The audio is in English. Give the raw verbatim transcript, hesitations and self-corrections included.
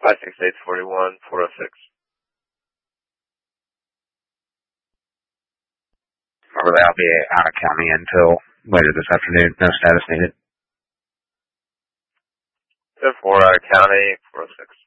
five six eight four one four oh six. Over there, I'll be out of county until later this afternoon. No status needed. ten four out of county, four oh six.